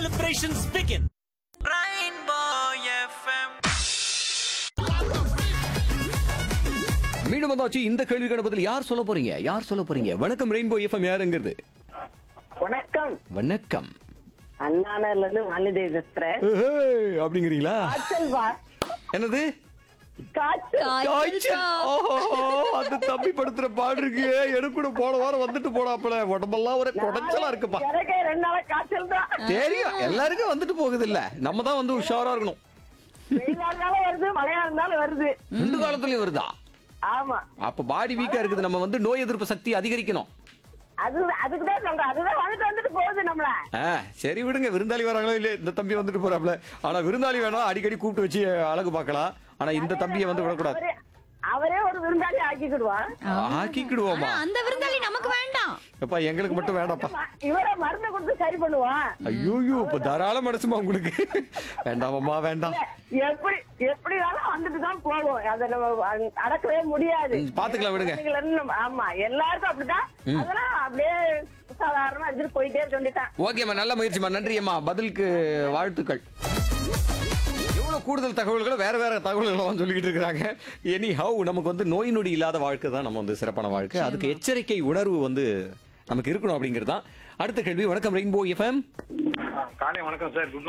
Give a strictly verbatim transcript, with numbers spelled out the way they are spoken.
celebrations begin. Rainbow F M. மீண்டும் வந்தாச்சு. இந்த கேள்விக்கான பதில் யார் சொல்ல போறீங்க? யார் சொல்ல போறீங்க? வணக்கம் ரெயின்போ எஃப்எம், யாருங்கிறது? வணக்கம். வணக்கம். அண்ணாநகர்ல இருந்து வாலிதேவி பேசுறேன். ஏய், அப்படிங்கிறீங்களா? காய்ச்சல் வா. என்னது? காய்ச்சல். காய்ச்சல். ஓஹோ, அந்த தம்பி படுத்துற பாடு இருக்கு. எனக்கு கூட போன வாரம் வந்துட்டு போனாப்பல. உடம்பெல்லாம் ஒரே குடைச்சலா இருக்குப்பா. எனக்கே ரெண்டு நாளா காய்ச்சல் தான். தெரியும், எல்லாருக்கும் வந்துட்டு போகுது இல்ல. நம்ம தான் வந்து உஷாரா இருக்கணும். வெயிலா இருந்தாலும் வருது, மழையா இருந்தாலும் வருது. ரெண்டு காலத்துலயும் வருதா? ஆமா. அப்ப பாடி வீக்கா இருக்குது. நம்ம வந்து நோய் எதிர்ப்பு சக்தி அதிகரிக்கணும். அது அதுக்குதான் சொல்றேன். அதுதான் வந்துட்டு வந்துட்டு போகுது நம்மள. ஆ, சரி விடுங்க. விருந்தாளி வராங்களோ இல்ல, இந்த தம்பி வந்துட்டு போறாப்ல. ஆனா விருந்தாளி வேணா அடிக்கடி கூப்பிட்டு வச்சு அழகு பார்க்கலாம். ஆனா இந்த தம்பியை வந்து விடக்கூடாது. அவரே- அவரே ஒரு விருந்தாளி ஆக்கிக்கிடுவான். ஆக்கிக்கிடுவோமா? ஆனா அந்த விருந்தாளி நமக்கு வேண்டாம். எப்பா, எங்களுக்கு மட்டும் வேண்டாப்பா. இவரை மருந்து கொடுத்து சரி பண்ணுவான். ஐயோ, இப்ப தாராள மனசுமா உங்களுக்கு. வேண்டாமம்மா, வேண்டாம். எப்படி எப்படினாலும் வந்துட்டு தான் போவோம். அதை நம்ம அடக்கவே முடியாது. ம், பாத்துக்கலாம், விடுங்க. குழந்தைகள் ஆமா, எல்லாருக்கும் அப்படிதான். அதெல்லாம் அப்படியே சாதாரணமா எடுத்துட்டு போயிட்டே சொல்லிட்டான். ஓகேம்மா, நல்ல முயற்சிமா. நன்றி அம்மா, பதிலுக்கு வாழ்த்துக்கள். எவ்வளவு கூடுதல் தகவல்களை வேற வேற தகவல்கள் சொல்லிக்கிட்டு இருக்காங்க. எனி ஹவ், நமக்கு வந்து நோய் நொடி இல்லாத வாழ்க்கை தான் நம்ம வந்து சிறப்பான வாழ்க்கை. அதுக்கு எச்சரிக்கை உணர்வு வந்து நமக்கு இருக்கணும் அப்படிங்கிறது தான் அடுத்த கேள்வி. வணக்கம் ரெயின்போ எஃப்எம். காலை வணக்கம் சார். குட்